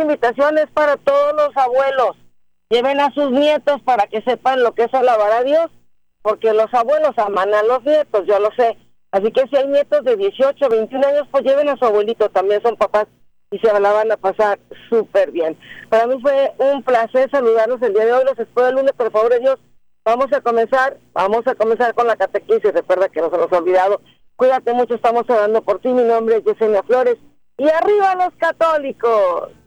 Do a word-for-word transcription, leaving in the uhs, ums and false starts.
invitación es para todos los abuelos. Lleven a sus nietos para que sepan lo que es alabar a Dios, porque los abuelos aman a los nietos, yo lo sé. Así que si hay nietos de dieciocho, veintiún años, pues lleven a su abuelito, también son papás y se la van a pasar súper bien. Para mí fue un placer saludarlos el día de hoy, los espero el lunes, por favor de Dios. Vamos a comenzar, vamos a comenzar con la catequesis, recuerda que no se nos ha olvidado. Cuídate mucho, estamos orando por ti, mi nombre es Yesenia Flores, y arriba los católicos.